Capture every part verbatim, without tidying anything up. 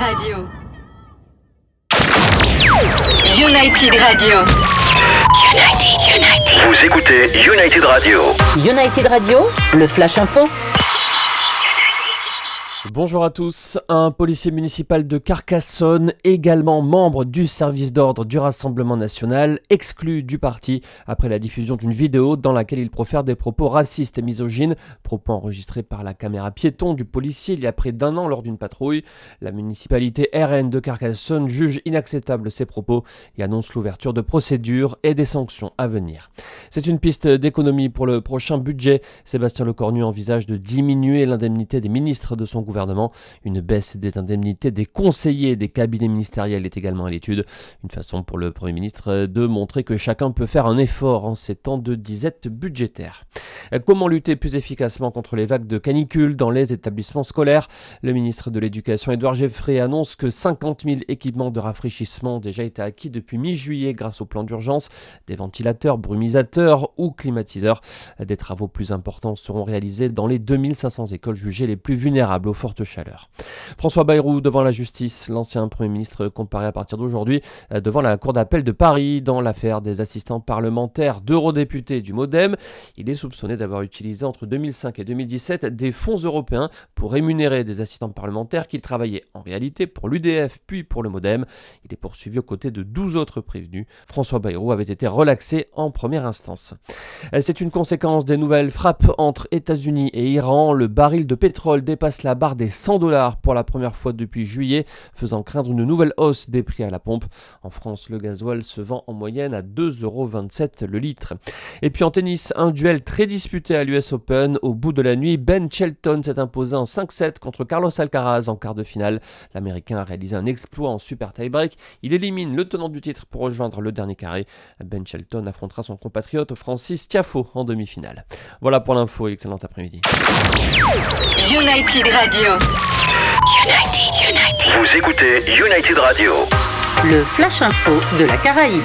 Radio. United Radio. United, United. Vous écoutez United Radio. United Radio, le Flash Info. Bonjour à tous. Un policier municipal de Carcassonne, également membre du service d'ordre du Rassemblement national, exclu du parti après la diffusion d'une vidéo dans laquelle il profère des propos racistes et misogynes, propos enregistrés par la caméra piéton du policier il y a près d'un an lors d'une patrouille. La municipalité R N de Carcassonne juge inacceptables ces propos et annonce l'ouverture de procédures et des sanctions à venir. C'est une piste d'économie pour le prochain budget. Sébastien Lecornu envisage de diminuer l'indemnité des ministres de son gouvernement. Une baisse des indemnités des conseillers des cabinets ministériels est également à l'étude. Une façon pour le Premier ministre de montrer que chacun peut faire un effort en ces temps de disette budgétaire. Comment lutter plus efficacement contre les vagues de canicule dans les établissements scolaires ? Le ministre de l'Éducation, Édouard Geoffrey, annonce que cinquante mille équipements de rafraîchissement ont déjà été acquis depuis mi-juillet grâce au plan d'urgence. Des ventilateurs, brumisateurs ou climatiseurs. Des travaux plus importants seront réalisés dans les deux mille cinq cents écoles jugées les plus vulnérables aux fortes chaleur. François Bayrou devant la justice. L'ancien Premier ministre comparaît à partir d'aujourd'hui devant la Cour d'appel de Paris dans l'affaire des assistants parlementaires d'eurodéputés du MoDem. Il est soupçonné d'avoir utilisé entre deux mille cinq et deux mille dix-sept des fonds européens pour rémunérer des assistants parlementaires qui travaillaient en réalité pour l'U D F puis pour le MoDem. Il est poursuivi aux côtés de douze autres prévenus. François Bayrou avait été relaxé en première instance. C'est une conséquence des nouvelles frappes entre États-Unis et Iran. Le baril de pétrole dépasse la barre des cent dollars pour la première fois depuis juillet, faisant craindre une nouvelle hausse des prix à la pompe. En France, le gasoil se vend en moyenne à deux euros vingt-sept le litre. Et puis en tennis, un duel très disputé à l'U S Open. Au bout de la nuit, Ben Shelton s'est imposé en cinq sept contre Carlos Alcaraz en quart de finale. L'Américain a réalisé un exploit en super tie-break. Il élimine le tenant du titre pour rejoindre le dernier carré. Ben Shelton affrontera son compatriote Francis Tiafoe en demi-finale. Voilà pour l'info et excellent après-midi. United Radio. United, United. Vous écoutez United Radio. Le Flash Info de la Caraïbe.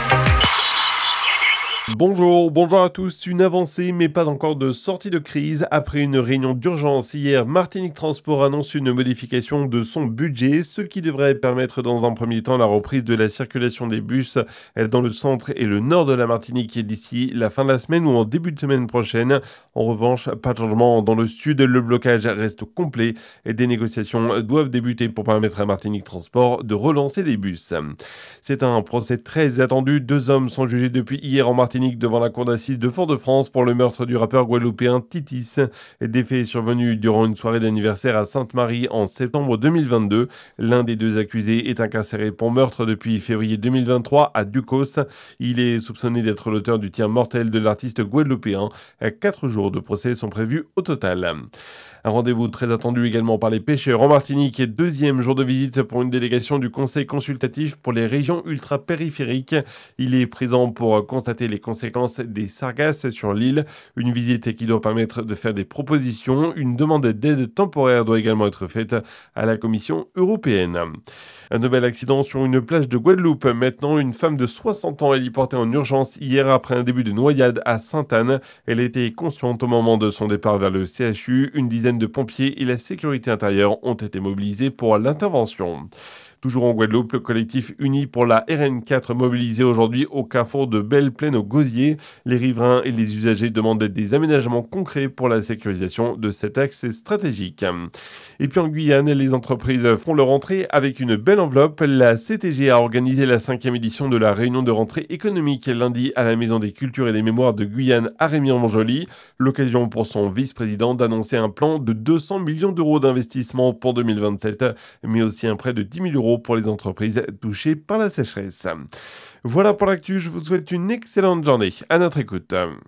Bonjour, bonjour à tous. Une avancée mais pas encore de sortie de crise. Après une réunion d'urgence hier, Martinique Transport annonce une modification de son budget, ce qui devrait permettre dans un premier temps la reprise de la circulation des bus dans le centre et le nord de la Martinique d'ici la fin de la semaine ou en début de semaine prochaine. En revanche, pas de changement dans le sud, le blocage reste complet et des négociations doivent débuter pour permettre à Martinique Transport de relancer des bus. C'est un procès très attendu. Deux hommes sont jugés depuis hier en Martinique devant la cour d'assises de Fort-de-France pour le meurtre du rappeur guadeloupéen Titis. Des faits survenus durant une soirée d'anniversaire à Sainte-Marie en septembre deux mille vingt-deux. L'un des deux accusés est incarcéré pour meurtre depuis février deux mille vingt-trois à Ducos. Il est soupçonné d'être l'auteur du tir mortel de l'artiste guadeloupéen. Quatre jours de procès sont prévus au total. Un rendez-vous très attendu également par les pêcheurs en Martinique et deuxième jour de visite pour une délégation du Conseil consultatif pour les régions ultra-périphériques. Il est présent pour constater les conséquences des sargasses sur l'île. Une visite qui doit permettre de faire des propositions. Une demande d'aide temporaire doit également être faite à la Commission européenne. Un nouvel accident sur une plage de Guadeloupe. Maintenant, une femme de soixante ans est héliportée en urgence hier après un début de noyade à Sainte-Anne. Elle était consciente au moment de son départ vers le C H U. Une dizaine de pompiers et la sécurité intérieure ont été mobilisés pour l'intervention. Toujours en Guadeloupe, le collectif uni pour la R N quatre mobilisé aujourd'hui au carrefour de Belle-Plaine au Gosier. Les riverains et les usagers demandent des aménagements concrets pour la sécurisation de cet axe stratégique. Et puis en Guyane, les entreprises font leur entrée avec une belle enveloppe. La C T G a organisé la cinquième édition de la réunion de rentrée économique lundi à la Maison des Cultures et des Mémoires de Guyane à Rémy-en-Montjoly. L'occasion pour son vice-président d'annoncer un plan de deux cents millions d'euros d'investissement pour deux mille vingt-sept, mais aussi un prêt de dix mille euros pour les entreprises touchées par la sécheresse. Voilà pour l'actu, je vous souhaite une excellente journée. À notre écoute.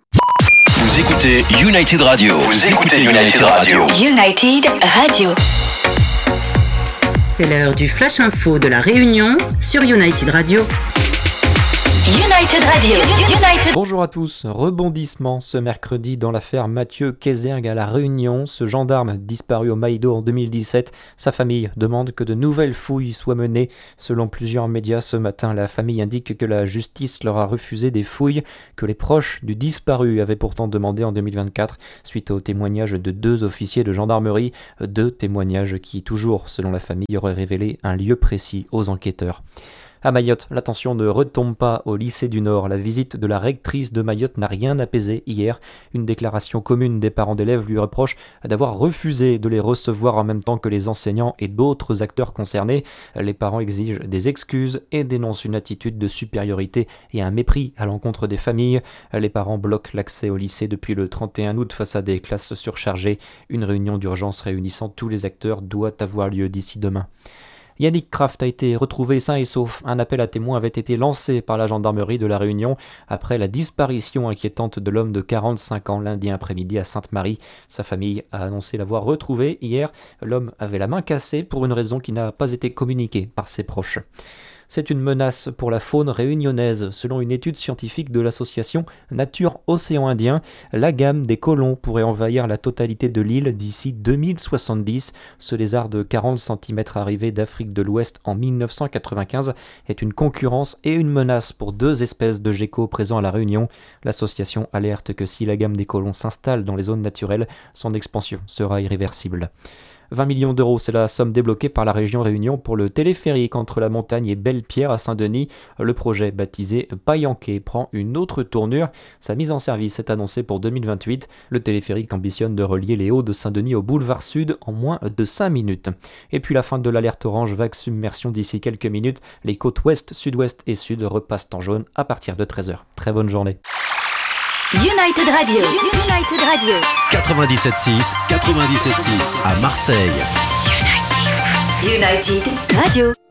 Vous écoutez United Radio. Vous écoutez United Radio. United Radio. C'est l'heure du Flash Info de la Réunion sur United Radio. United Radio. United. Bonjour à tous, rebondissement ce mercredi dans l'affaire Mathieu Kézergue à La Réunion. Ce gendarme disparu au Maïdo en deux mille dix-sept, sa famille demande que de nouvelles fouilles soient menées. Selon plusieurs médias ce matin, la famille indique que la justice leur a refusé des fouilles que les proches du disparu avaient pourtant demandé en deux mille vingt-quatre suite au témoignage de deux officiers de gendarmerie, deux témoignages qui, toujours selon la famille, auraient révélé un lieu précis aux enquêteurs. À Mayotte, l'attention ne retombe pas au lycée du Nord. La visite de la rectrice de Mayotte n'a rien apaisé hier. Une déclaration commune des parents d'élèves lui reproche d'avoir refusé de les recevoir en même temps que les enseignants et d'autres acteurs concernés. Les parents exigent des excuses et dénoncent une attitude de supériorité et un mépris à l'encontre des familles. Les parents bloquent l'accès au lycée depuis le trente et un août face à des classes surchargées. Une réunion d'urgence réunissant tous les acteurs doit avoir lieu d'ici demain. Yannick Kraft a été retrouvé sain et sauf. Un appel à témoins avait été lancé par la gendarmerie de La Réunion après la disparition inquiétante de l'homme de quarante-cinq ans lundi après-midi à Sainte-Marie. Sa famille a annoncé l'avoir retrouvé hier. L'homme avait la main cassée pour une raison qui n'a pas été communiquée par ses proches. C'est une menace pour la faune réunionnaise. Selon une étude scientifique de l'association Nature Océan Indien, la gamme des colons pourrait envahir la totalité de l'île d'ici deux mille soixante-dix. Ce lézard de quarante centimètres arrivé d'Afrique de l'Ouest en dix-neuf cent quatre-vingt-quinze est une concurrence et une menace pour deux espèces de geckos présents à La Réunion. L'association alerte que si la gamme des colons s'installe dans les zones naturelles, son expansion sera irréversible. vingt millions d'euros, c'est la somme débloquée par la région Réunion pour le téléphérique entre la montagne et Belle-Pierre à Saint-Denis. Le projet baptisé Payanquet prend une autre tournure. Sa mise en service est annoncée pour deux mille vingt-huit. Le téléphérique ambitionne de relier les Hauts de Saint-Denis au boulevard Sud en moins de cinq minutes. Et puis la fin de l'alerte orange, vague submersion d'ici quelques minutes. Les côtes ouest, sud-ouest et sud repassent en jaune à partir de treize heures. Très bonne journée. United Radio. United Radio. quatre-vingt-dix-sept six, quatre-vingt-dix-sept six à Marseille. United. United Radio.